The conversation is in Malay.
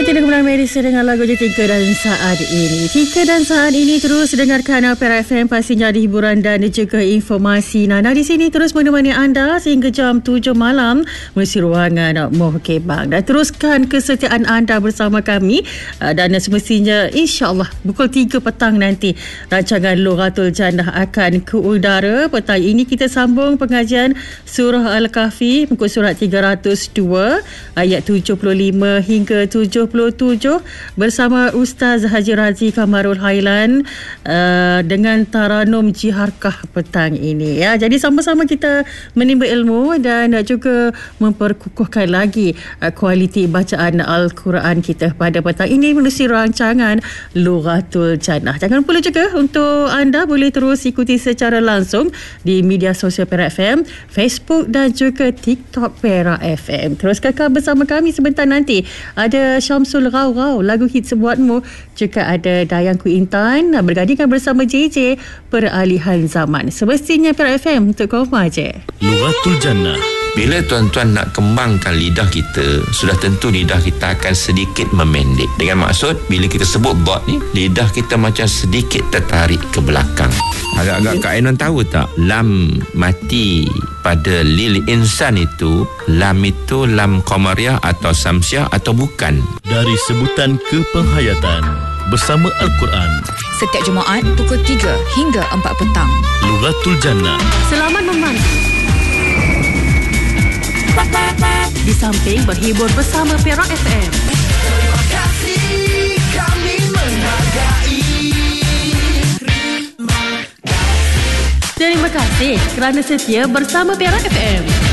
Kita kembali Melissa dengan lagu je Tika dan Saat Ini. Tika dan Saat Ini terus dengarkan Perak FM, pastinya ada hiburan dan juga informasi. Nana di sini terus menemani anda sehingga jam 7 malam mengisi ruangan Muhkebang. Dan teruskan kesetiaan anda bersama kami, dan semestinya insya-Allah pukul 3 petang nanti rancangan Lughatul Jannah akan ke udara. Petang ini kita sambung pengajian surah Al-Kahfi muka surat 302 ayat 75 hingga 77 bersama Ustaz Haji Razi Kamarul Hailan dengan Taranum Jiharkah petang ini ya. Jadi sama-sama kita menimba ilmu dan juga memperkukuhkan lagi kualiti bacaan Al-Quran kita pada petang ini melalui rancangan Lughatul Jannah. Jangan lupa juga untuk anda boleh terus ikuti secara langsung di media sosial Perak FM, Facebook dan juga TikTok Perak FM. Terus kekal bersama kami sebentar nanti. Ada Syamsul Rau-Rau, lagu hits buatmu. Juga ada Dayangku Intan bergandingan bersama JJ, Peralihan Zaman. Semestinya Perak FM untuk kau je. Lughatul Jannah. Bila tuan-tuan nak kembangkan lidah kita, sudah tentu lidah kita akan sedikit memendek. Dengan maksud, bila kita sebut dot ni, lidah kita macam sedikit tertarik ke belakang. Agak-agak Kak Ainon tahu tak? Lam mati pada lil insan itu, lam itu lam qamariyah atau samsiah atau bukan? Dari sebutan kepenghayatan bersama Al-Quran. Setiap Jumaat pukul 3 hingga 4 petang. Lughatul Jannah. Selamat memantau. Di samping berhibur bersama Perak FM. Terima kasih, kami menghargai. Terima kasih kerana setia bersama Perak FM.